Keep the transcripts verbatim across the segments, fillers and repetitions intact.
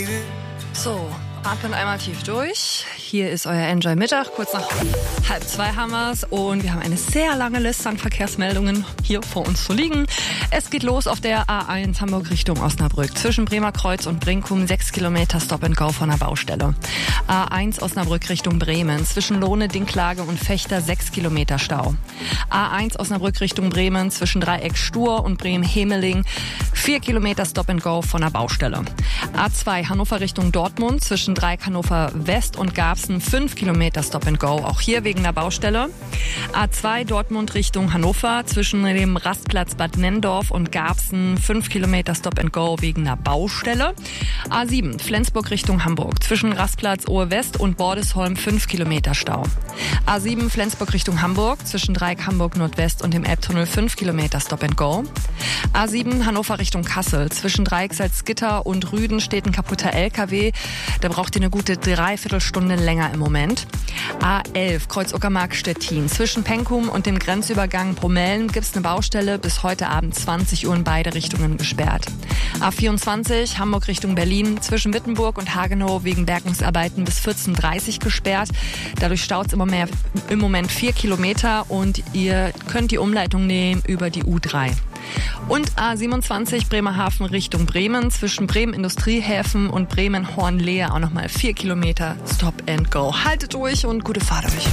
So, atmen einmal tief durch. Hier ist euer Enjoy Mittag. Kurz nach halb zwei haben wir es und wir haben eine sehr lange Liste an Verkehrsmeldungen hier vor uns zu liegen. Es geht los auf der A eins Hamburg Richtung Osnabrück. Zwischen Bremer Kreuz und Brinkum sechs Kilometer Stop and Go von der Baustelle. A eins Osnabrück Richtung Bremen. Zwischen Lohne, Dinklage und Fechter sechs Kilometer Stau. A eins Osnabrück Richtung Bremen. Zwischen Dreieck Stur und Bremen-Hemeling vier Kilometer Stop and Go von der Baustelle. A zwei Hannover Richtung Dortmund. Zwischen Dreieck Hannover West und Garbsen fünf Kilometer Stop and Go. Auch hier wegen der Baustelle. A zwei Dortmund Richtung Hannover. Zwischen dem Rastplatz Bad Nenndorf und Garbsen fünf Kilometer Stop and Go wegen der Baustelle. A sieben Flensburg Richtung Hamburg. Zwischen Rastplatz Ohe West und Bordesholm fünf Kilometer Stau. A sieben Flensburg Richtung Hamburg. Zwischen Dreieck Hamburg Nordwest und dem Elbtunnel fünf Kilometer Stop and Go. A sieben Hannover Richtung Kassel. Zwischen Dreieck Salzgitter und Rüden steht ein kaputter L K W. Da braucht ihr eine gute Dreiviertelstunde länger im Moment. A elf Kreuz-Uckermark Stettin. Zwischen Penkum und dem Grenzübergang Bromellen gibt es eine Baustelle, bis heute Abend zwanzig Uhr in beide Richtungen gesperrt. A vierundzwanzig Hamburg Richtung Berlin. Zwischen Wittenburg und Hagenow wegen Bergungsarbeiten bis vierzehn Uhr dreißig gesperrt. Dadurch staut es im Moment vier Kilometer und ihr könnt die Umleitung nehmen über die U drei. Und A siebenundzwanzig Bremerhaven Richtung Bremen. Zwischen Bremen Industriehäfen und Bremen Hornlehe auch nochmal vier Kilometer Stop and Go. Haltet durch und gute Fahrt euch.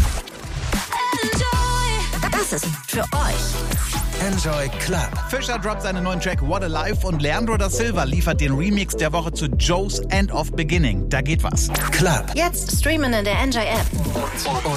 Das ist für euch Enjoy Club. Fischer droppt seinen neuen Track What a Life und Leandro da Silva liefert den Remix der Woche zu Joe's End of Beginning. Da geht was. Club. Jetzt streamen in der Enjoy App.